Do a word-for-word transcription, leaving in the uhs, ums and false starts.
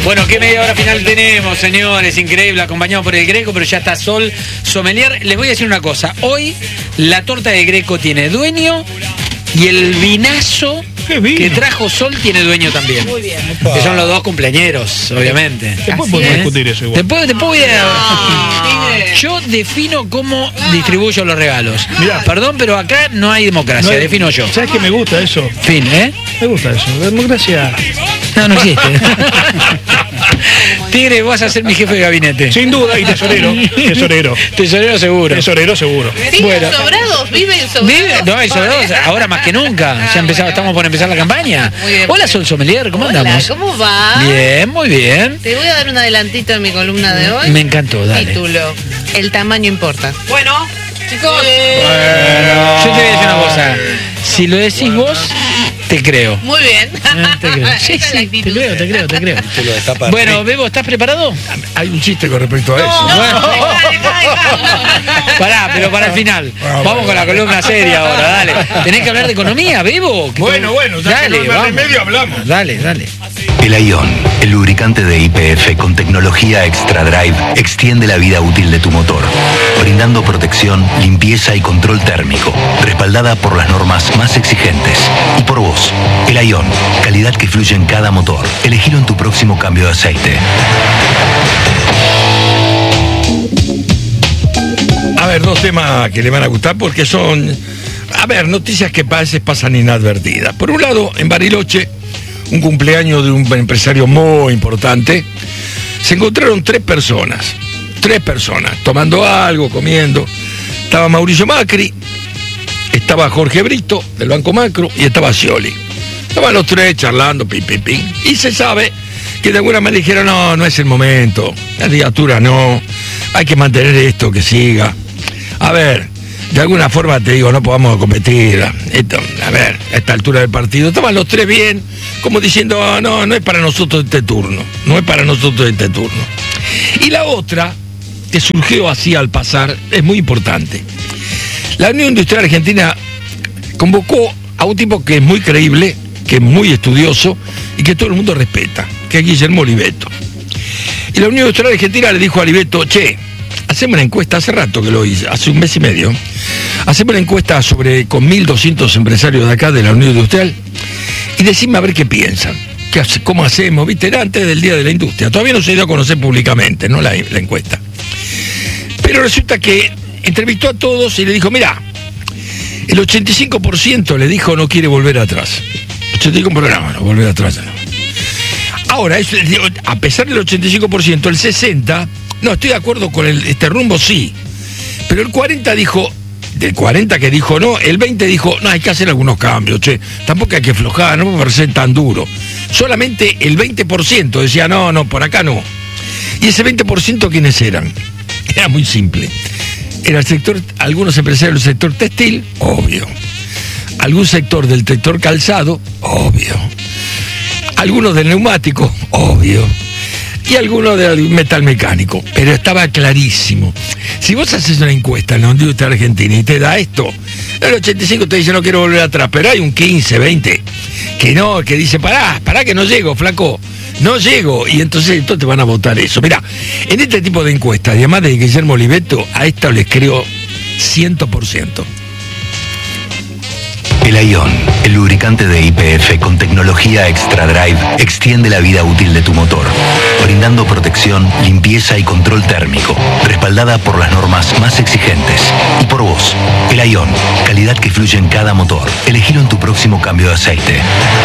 Bueno, qué media hora final tenemos, señores, increíble, acompañado por el Greco, pero ya está Sol Sommelier. Les voy a decir una cosa, hoy la torta de Greco tiene dueño y el vinazo que trajo Sol tiene dueño también. Muy bien. Que son los dos cumpleañeros, obviamente. Después podemos discutir eso igual. Después, después voy a... No. Yo defino cómo distribuyo los regalos. Mirá. Perdón, pero acá no hay democracia, No hay- defino yo. ¿Sabes qué me gusta eso? Fin, ¿eh? Me gusta eso. La democracia. No, no existe. Tigre, vas a ser mi jefe de gabinete. Sin duda, y tesorero. Tesorero. Tesorero seguro. Tesorero seguro. ¿Siguen Bueno. sobrados? ¿Viven sobrados? Vive, no, hay sobrados, ahora más que nunca. Ya empezamos, estamos por empezar la campaña. Muy bien. Hola, Sol Sommelier, ¿cómo Hola, andamos? ¿cómo va? Bien, muy bien. Te voy a dar un adelantito en mi columna de hoy. Me encantó, dale. Título: El tamaño importa. Bueno, chicos. Yo te voy a decir una cosa. Si lo decís vos, te creo. Muy bien. Eh, Te creo. Sí, Esa es la sí, te actitud. creo, te creo, te creo. Te lo destapa. Bueno, Bebo, ¿estás preparado? Hay un chiste con respecto a eso. Bueno. Dejá, dejá, dejá. Pará, pero para el final. Vamos con la columna seria ahora, dale. ¿Tenés que hablar de economía, Bebo? Bueno, bueno, ya dale, que no hay más vamos. remedio, hablamos. Dale, dale. El Aion, el lubricante de Y P F con tecnología Extra Drive, extiende la vida útil de tu motor, brindando protección, limpieza y control térmico, respaldada por las normas más exigentes. Y por vos, el Aion, calidad que fluye en cada motor. Elegilo en tu próximo cambio de aceite. A ver, dos temas que le van a gustar porque son, a ver, noticias que a veces pasan inadvertidas. Por un lado, en Bariloche, un cumpleaños de un empresario muy importante, se encontraron tres personas, tres personas, tomando algo, comiendo. Estaba Mauricio Macri, estaba Jorge Brito, del Banco Macro, y estaba Scioli. Estaban los tres charlando, pim, pim, pim. Y se sabe que de alguna manera dijeron, no, no es el momento, la candidatura no, hay que mantener esto, que siga. A ver, de alguna forma te digo, no podamos competir. Esto, a ver, a esta altura del partido. Estaban los tres bien, como diciendo, oh, no, no es para nosotros este turno, no es para nosotros este turno. Y la otra, que surgió así al pasar, es muy importante. La Unión Industrial Argentina convocó a un tipo que es muy creíble, que es muy estudioso y que todo el mundo respeta, que es Guillermo Oliveto. Y la Unión Industrial Argentina le dijo a Oliveto, che, hacemos una encuesta, hace rato que lo hice, hace un mes y medio, hacemos una encuesta sobre con mil doscientos empresarios de acá, de la Unión Industrial, y decime a ver qué piensan, qué hace, cómo hacemos, viste, era antes del Día de la Industria, todavía no se dio a conocer públicamente, ¿no? La, la encuesta. Pero resulta que entrevistó a todos y le dijo, mirá, el ochenta y cinco por ciento le dijo no quiere volver atrás. ochenta y cinco por ciento no, no, volver atrás no. Ahora, eso, a pesar del ochenta y cinco por ciento, el sesenta por ciento, no, estoy de acuerdo con el, este rumbo, sí. Pero el cuarenta por ciento dijo, del cuarenta por ciento que dijo no, el veinte por ciento dijo, no, hay que hacer algunos cambios, che, tampoco hay que aflojar, no me parece tan duro. Solamente el veinte por ciento decía, no, no, por acá no. Y ese veinte por ciento, ¿quiénes eran? Era muy simple. Era el sector, algunos empresarios del sector textil, obvio. Algún sector del sector calzado, obvio. Algunos del neumático, obvio. Y algunos del metal mecánico, pero estaba clarísimo. Si vos haces una encuesta en la Unión Industrial Argentina y te da esto, el ochenta y cinco te dice no quiero volver atrás, pero hay un quince, veinte que no, que dice pará, pará que no llego, flaco, no llego, y entonces, entonces te van a votar eso. Mirá, en este tipo de encuestas, además de Guillermo Oliveto, a esta les creo cien por ciento. El Aion, el lubricante de Y P F con tecnología Extra Drive, extiende la vida útil de tu motor, brindando protección, limpieza y control térmico, respaldada por las normas más exigentes. Y por vos, el Aion, calidad que fluye en cada motor. Elegilo en tu próximo cambio de aceite.